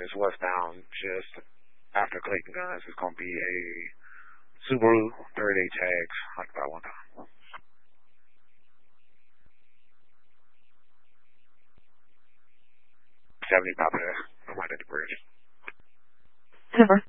is westbound, just after Clayton Guns. It's going to be a Subaru 38 tags, like about one time. 70 pop there. I'm right at the bridge. Super.